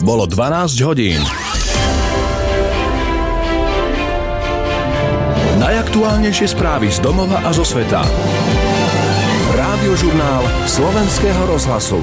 Bolo 12 hodín. Najaktuálnejšie správy z domova a zo sveta. Rádiožurnál Slovenského rozhlasu.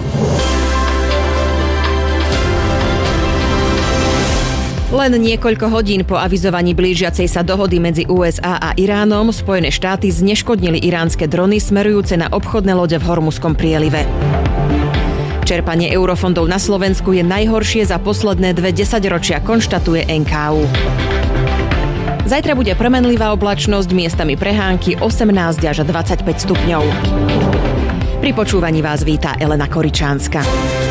Len niekoľko hodín po avizovaní blížiacej sa dohody medzi USA a Iránom Spojené štáty zneškodnili iránske drony smerujúce na obchodné lode v Hormuzskom prielive. Čerpanie eurofondov na Slovensku je najhoršie za posledné 2 desaťročia, konštatuje NKÚ. Zajtra bude premenlivá oblačnosť, miestami prehánky 18 až 25 stupňov. Pri počúvaní vás víta Elena Koričánska.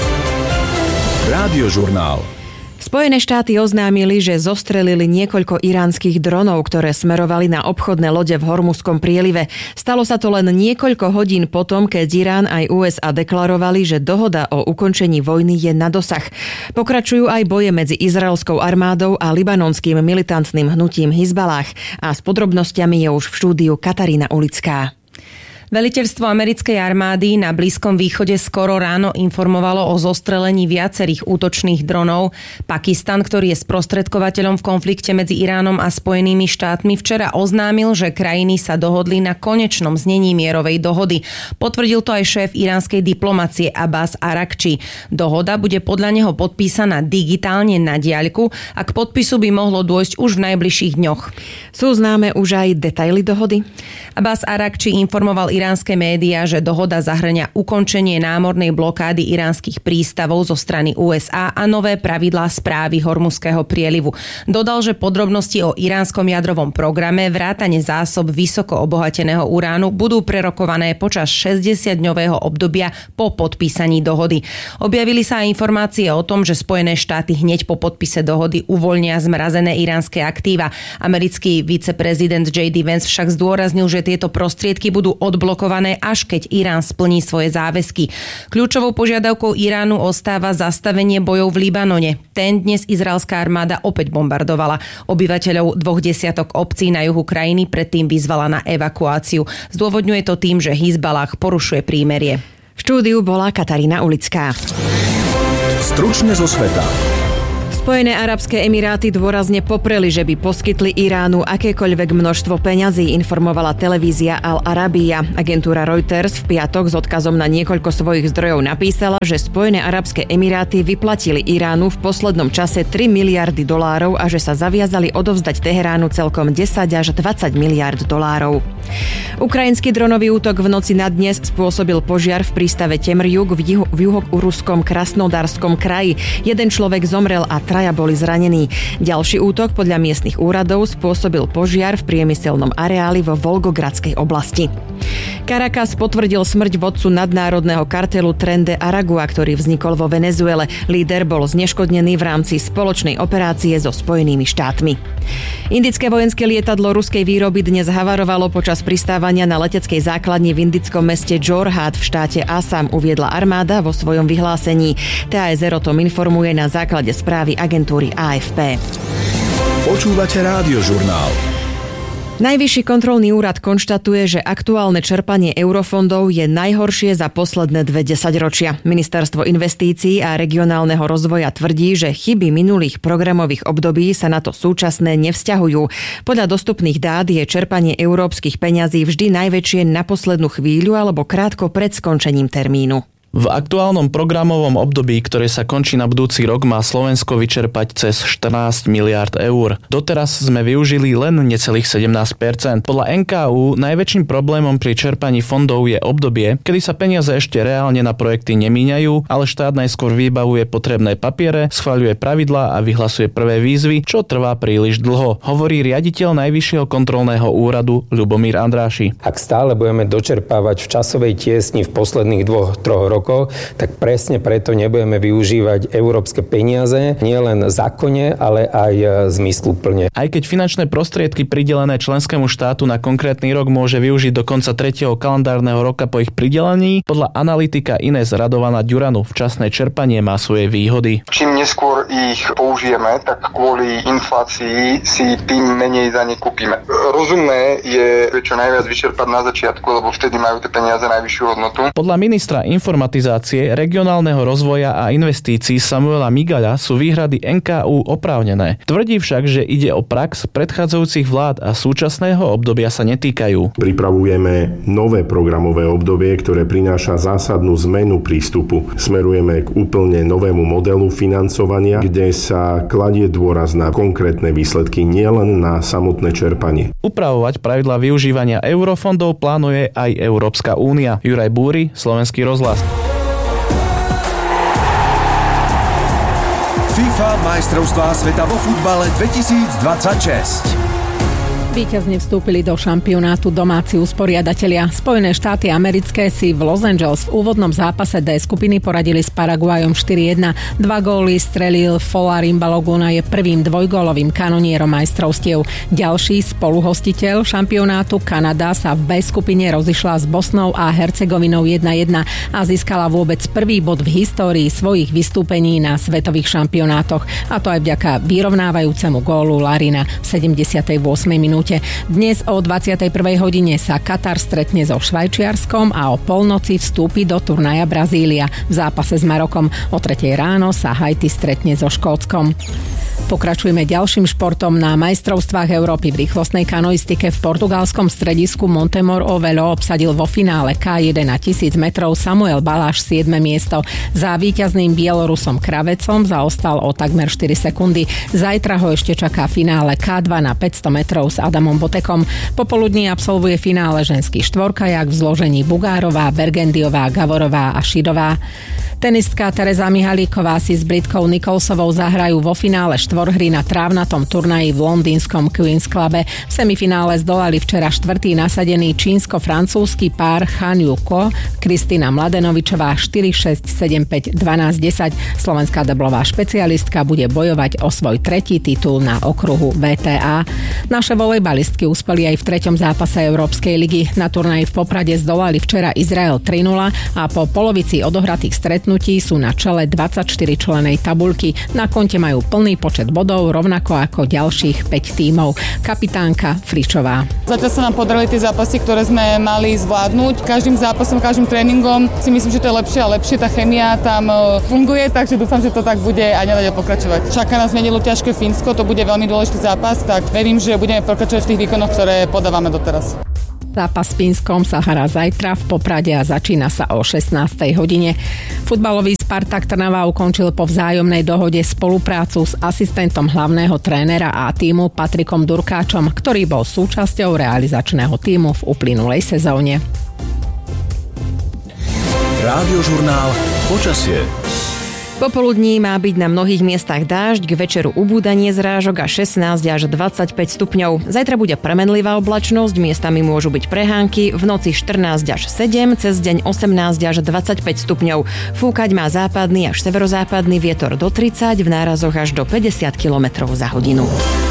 Rádiožurnál. Spojené štáty oznámili, že zostrelili niekoľko iránskych dronov, ktoré smerovali na obchodné lode v Hormuzskom prielive. Stalo sa to len niekoľko hodín potom, keď Irán aj USA deklarovali, že dohoda o ukončení vojny je na dosah. Pokračujú aj boje medzi izraelskou armádou a libanonským militantným hnutím Hizballah. A s podrobnosťami je už v štúdiu Katarína Ulická. Veliteľstvo americkej armády na Blízkom východe skoro ráno informovalo o zostrelení viacerých útočných dronov. Pakistan, ktorý je sprostredkovateľom v konflikte medzi Iránom a Spojenými štátmi, včera oznámil, že krajiny sa dohodli na konečnom znení mierovej dohody. Potvrdil to aj šéf iránskej diplomacie Abbas Arakči. Dohoda bude podľa neho podpísaná digitálne na diaľku a k podpisu by mohlo dôjsť už v najbližších dňoch. Sú známe už aj detaily dohody? Abbas Arakči informoval iránske médiá, že dohoda zahŕňa ukončenie námornej blokády iránskych prístavov zo strany USA a nové pravidlá správy Hormuzského prielivu. Dodal, že podrobnosti o iránskom jadrovom programe vrátane zásob vysoko obohateného uránu budú prerokované počas 60-dňového obdobia po podpísaní dohody. Objavili sa aj informácie o tom, že Spojené štáty hneď po podpise dohody uvoľnia zmrazené iránske aktíva. Americký viceprezident J.D. Vance však zdôraznil, že tieto prostriedky budú odblokované, až keď Irán splní svoje záväzky. Kľúčovou požiadavkou Iránu ostáva zastavenie bojov v Libanone. Ten dnes izraelská armáda opäť bombardovala. Obyvateľov 20 obcí na juhu krajiny predtým vyzvala na evakuáciu. Zdôvodňuje to tým, že Hizballah porušuje prímerie. V štúdiu bola Katarína Ulická. Stručne zo sveta. Spojené arabské emiráty dôrazne popreli, že by poskytli Iránu akékoľvek množstvo peňazí, informovala televízia Al Arabiya. Agentúra Reuters v piatok s odkazom na niekoľko svojich zdrojov napísala, že Spojené arabské emiráty vyplatili Iránu v poslednom čase 3 miliardy dolárov a že sa zaviazali odovzdať Teheránu celkom 10 až 20 miliard dolárov. Ukrajinský dronový útok v noci na dnes spôsobil požiar v prístave Temrjuk v juhoruskom Krasnodarskom kraji. Jeden človek zomrel a 3 boli zranení. Ďalší útok podľa miestnych úradov spôsobil požiar v priemyselnom areáli vo Volgogradskej oblasti. Caracas potvrdil smrť vodcu nadnárodného kartelu Tren de Aragua, ktorý vznikol vo Venezuele. Líder bol zneškodnený v rámci spoločnej operácie so Spojenými štátmi. Indické vojenské lietadlo ruskej výroby dnes havarovalo počas pristávania na leteckej základni v indickom meste Jorhat v štáte Assam, uviedla armáda vo svojom vyhlásení. TASR o tom informuje na základe správy agentúry AFP. Počúvate Rádiožurnál. Najvyšší kontrolný úrad konštatuje, že aktuálne čerpanie eurofondov je najhoršie za posledné 2 desaťročia. Ministerstvo investícií a regionálneho rozvoja tvrdí, že chyby minulých programových období sa na to súčasné nevzťahujú. Podľa dostupných dát je čerpanie európskych peňazí vždy najväčšie na poslednú chvíľu alebo krátko pred skončením termínu. V aktuálnom programovom období, ktoré sa končí na budúci rok, má Slovensko vyčerpať cez 14 miliárd eur. Doteraz sme využili len necelých 17%. Podľa NKÚ najväčším problémom pri čerpaní fondov je obdobie, kedy sa peniaze ešte reálne na projekty nemíňajú, ale štát najskôr vybavuje potrebné papiere, schvaľuje pravidlá a vyhlasuje prvé výzvy, čo trvá príliš dlho, hovorí riaditeľ Najvyššieho kontrolného úradu Ľubomír Andráši. Ak stále budeme dočerpávať v časovej tiesni v posledných 2-3 rokoch, tak presne preto nebudeme využívať európske peniaze nielen zákonne, ale aj zmysluplne. Aj keď finančné prostriedky pridelené členskému štátu na konkrétny rok môže využiť do konca 3. kalendárneho roka po ich pridelení, podľa analytika Inés Radovana Ďuranu včasné čerpanie má svoje výhody. Čím neskôr ich použijeme, tak kvôli inflácii si tým menej za ne kúpime. Rozumné je čo najviac vyčerpať na začiatku, lebo vtedy majú tie peniaze najvyššiu hodnotu. Podľa ministra informácie automatizácie, regionálneho rozvoja a investícií Samuela Migaľa sú výhrady NKÚ oprávnené. Tvrdí však, že ide o prax predchádzajúcich vlád a súčasného obdobia sa netýkajú. Pripravujeme nové programové obdobie, ktoré prináša zásadnú zmenu prístupu. Smerujeme k úplne novému modelu financovania, kde sa kladie dôraz na konkrétne výsledky, nielen na samotné čerpanie. Upravovať pravidlá využívania eurofondov plánuje aj Európska únia. Juraj Búry, Slovenský rozhlas. FIFA majstrovstvá sveta vo futbale 2026. Víťazne vstúpili do šampionátu domáci usporiadatelia. Spojené štáty americké si v Los Angeles v úvodnom zápase D skupiny poradili s Paraguajom 4-1. 2 góly strelil Folarin Balogun a je prvým dvojgólovým kanonierom majstrovstiev. Ďalší spoluhostiteľ šampionátu Kanada sa v B skupine rozišla s Bosnou a Hercegovinou 1-1 a získala vôbec prvý bod v histórii svojich vystúpení na svetových šampionátoch. A to aj vďaka vyrovnávajúcemu gólu Larina v 78. minúte. Dnes o 21. hodine sa Katar stretne so Švajčiarskom a o polnoci vstúpi do turnaja Brazília. V zápase s Marokom o 3. ráno sa Haiti stretne so Škótskom. Pokračujeme ďalším športom. Na majstrovstvách Európy v rýchlostnej kanoistike v portugalskom stredisku Montemor o Velo obsadil vo finále K1 na 1000 metrov Samuel Baláš 7. miesto. Za víťazným Bielorusom Kravecom zaostal o takmer 4 sekundy. Zajtra ho ešte čaká finále K2 na 500 metrov s Adamom Botekom. Popoludní absolvuje finále ženský štvorkajak v zložení Bugárová, Bergendiová, Gavorová a Šidová. Tenistka Tereza Mihalíková si s Britkou Nicholsovou zahrajú vo finále štvorhry na trávnatom turnaji v londýnskom Queen's Clube. V semifinále zdolali včera štvrtý nasadený čínsko-francúzsky pár Han Yuko, Kristina Mladenovičová 4-6, 7-5, 12-10. Slovenská deblová špecialistka bude bojovať o svoj tretí titul na okruhu VTA. Naše volejbalistky uspeli aj v treťom zápase Európskej ligy. Na turnaji v Poprade zdolali včera Izrael 3-0 a po polovici odohratých stretnutí sú na čele 24-členej tabuľky. Na konte majú plný počet bodov, rovnako ako ďalších 5 tímov. Kapitánka Fričová. Zatiaľ sa nám podarili tie zápasy, ktoré sme mali zvládnuť. Každým zápasom, každým tréningom si myslím, že to je lepšie a lepšie. Tá chemia tam funguje, takže dúfam, že to tak bude a nedáde pokračovať. Čaká nás nedelu ťažké Fínsko, to bude veľmi dôležitý zápas, tak verím, že budeme pokračovať v tých výkonoch, ktoré podávame doteraz. Zápas s Fínskom sa hrá zajtra v Poprade a začína sa o 16. hodine. Futbalový Spartak Trnava ukončil po vzájomnej dohode spoluprácu s asistentom hlavného trénera a tímu Patrikom Durkáčom, ktorý bol súčasťou realizačného tímu v uplynulej sezóne. Rádiožurnál Počasie. Popoludní má byť na mnohých miestach dážď, k večeru ubúdanie zrážok a 16 až 25 stupňov. Zajtra bude premenlivá oblačnosť, miestami môžu byť prehánky, v noci 14 až 7, cez deň 18 až 25 stupňov. Fúkať má západný až severozápadný vietor do 30, v nárazoch až do 50 km za hodinu.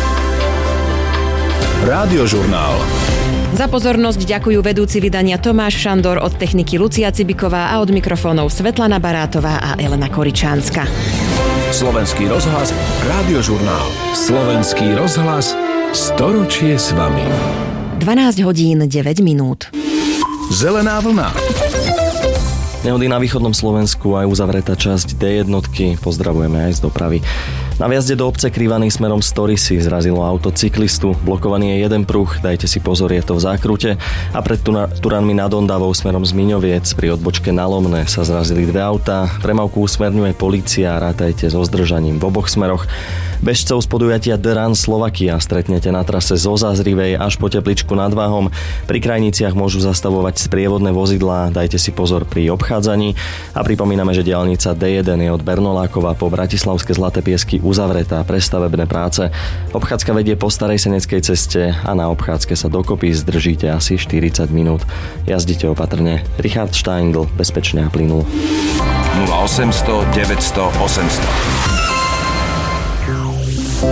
Rádiožurnál. Za pozornosť ďakujú vedúci vydania Tomáš Šandor, od techniky Lucia Cibiková a od mikrofónov Svetlana Barátová a Elena Koričánska. Slovenský rozhlas, Rádiožurnál. Slovenský rozhlas, storočie s vami. 12 hodín 9 minút. Zelená vlna. Nehody na východnom Slovensku, aj uzavretá časť D1. Pozdravujeme aj z dopravy. Na vjazde do obce Krývany smerom z Torisy zrazilo auto cyklistu. Blokovaný je jeden pruh, dajte si pozor, je to v Zákrute. A pred Turanmi nad Ondavou smerom z Miňoviec pri odbočke na Lomné sa zrazili dve autá. Premávku usmerňuje polícia, rátajte so zdržaním v oboch smeroch. Bežcov z podujatia The Run Slovakia stretnete na trase zo Zázrivej až po Tepličku nad Váhom. Pri krajniciach môžu zastavovať sprievodné vozidlá, dajte si pozor pri obchádzaní. A pripomíname, že diaľnica D1 je od Bernolákova po Bratislavské Zlaté Piesky uzavretá pre stavebné práce. Obchádzka vedie po Starej Seneckej ceste a na obchádzke sa dokopy zdržíte asi 40 minút. Jazdite opatrne. Richard Steindl, bezpečne a plynulo. 0800 900 800.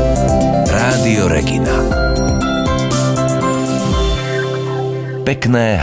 Rádio Regina. Pekné